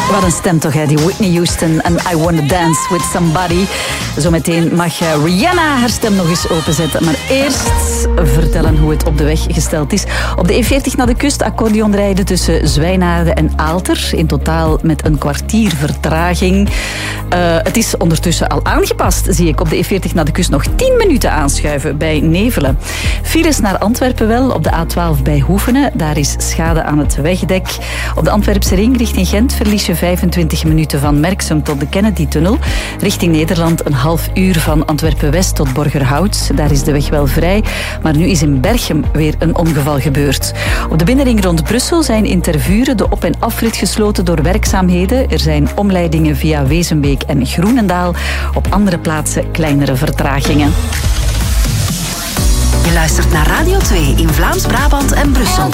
Wat een stem toch, hè? Die Whitney Houston en I Wanna Dance With Somebody. Zometeen mag Rihanna haar stem nog eens openzetten. Maar eerst vertellen hoe het op de weg gesteld is. Op de E40 naar de kust, accordeon rijden tussen Zwijnaarden en Aalter. In totaal met een kwartier vertraging. Het is ondertussen al aangepast, zie ik. Op de E40 naar de kust nog 10 minuten aanschuiven bij Nevelen. Files naar Antwerpen wel. Op de A12 bij Hoevenen. Daar is schade aan het wegdek. Op de Antwerpse ring richting Gent verlies je 25 minuten van Merksem tot de Kennedy-tunnel. Richting Nederland een half uur van Antwerpen-West tot Borgerhout. Daar is de weg wel vrij. Maar nu is in Berchem weer een ongeval gebeurd. Op de binnenring rond Brussel zijn in Tervuren de op- en afrit gesloten door werkzaamheden. Er zijn omleidingen via Wezenbeek en Groenendaal. Op andere plaatsen kleinere vertragingen. Je luistert naar Radio 2 in Vlaams-Brabant en Brussel.